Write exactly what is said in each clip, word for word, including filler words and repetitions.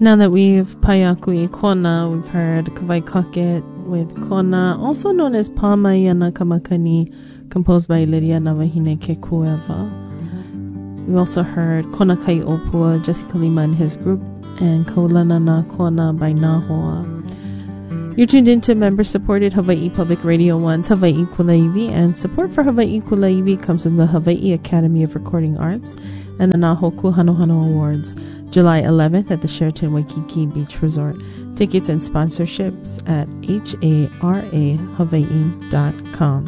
Now that we've Payakui Kona, we've heard Kavaikoket with Kona, also known as Pamayana Kamakani, composed by Lydia Navahine Kekueva. We also heard Kona Kai Opua, Jesse Kalima and his group, and Kaulanana Kona by Nahoa. You're tuned into member-supported Hawaii Public Radio one's Hawaii Kulaiwi, and support for Hawaii Kulaiwi comes from the Hawaii Academy of Recording Arts and the Nahoku Hanohano Awards, July eleventh at the Sheraton Waikiki Beach Resort. Tickets and sponsorships at H A R A Hawaii dot com.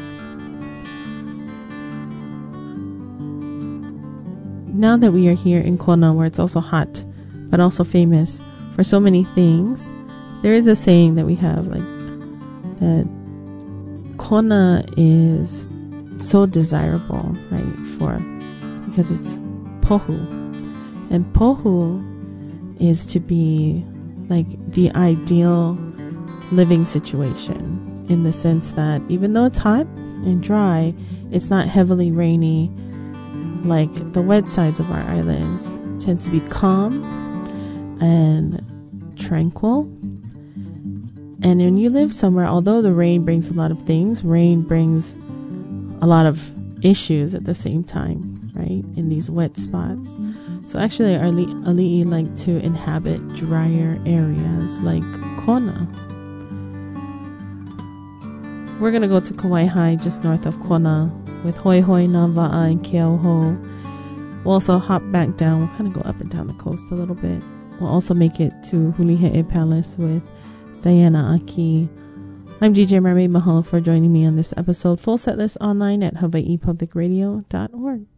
Now that we are here in Kona, where it's also hot, but also famous for so many things, there is a saying that we have, like, that Kona is so desirable, right, for, because it's pohu. And pohu is to be, like, the ideal living situation, in the sense that even though it's hot and dry, it's not heavily rainy like the wet sides of our islands. It tends to be calm and tranquil. And when you live somewhere, although the rain brings a lot of things, rain brings a lot of issues at the same time, right? In these wet spots. So actually, our ali'i like to inhabit drier areas like Kona. We're going to go to Kauai High, just north of Kona, with Hoi Hoi, Nava'a, and Keauhou. We'll also hop back down. We'll kind of go up and down the coast a little bit. We'll also make it to Hulihe'e Palace with Diana Aki. I'm D J Mermaid. Mahalo for joining me on this episode. Full set list online at hawaii public radio dot org.